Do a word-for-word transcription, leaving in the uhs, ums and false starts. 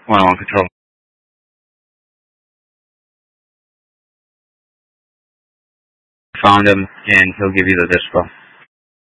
one oh one control. Found him, and he'll give you the dispo.